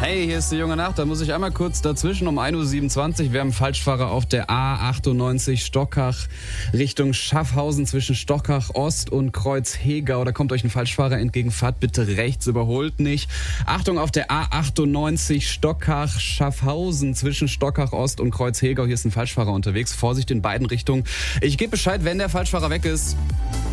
Hey, hier ist die junge Nacht. Da muss ich einmal kurz dazwischen um 1.27 Uhr. Wir haben Falschfahrer auf der A98 Stockach Richtung Schaffhausen zwischen Stockach Ost und Kreuzhegau. Da kommt euch ein Falschfahrer entgegen. Fahrt bitte rechts, überholt nicht. Achtung auf der A98 Stockach Schaffhausen zwischen Stockach Ost und Kreuzhegau. Hier ist ein Falschfahrer unterwegs. Vorsicht in beiden Richtungen. Ich gebe Bescheid, wenn der Falschfahrer weg ist.